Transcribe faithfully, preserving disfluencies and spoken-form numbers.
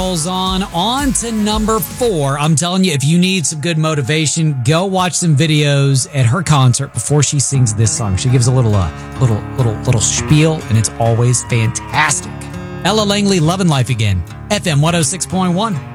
Rolls on on to number four. I'm telling you, if you need some good motivation, go watch some videos at her concert before she sings this song. She gives a little uh, little little little spiel, and it's always fantastic. Ella Langley, Lovin' Life Again, F M one oh six point one.